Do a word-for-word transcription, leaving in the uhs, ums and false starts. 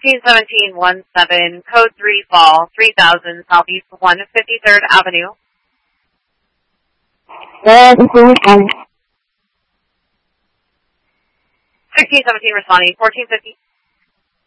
sixteen seventeen one seven, code three fall, three thousand, Southeast one hundred fifty-third Avenue. sixteen seventeen responding, fourteen fifty.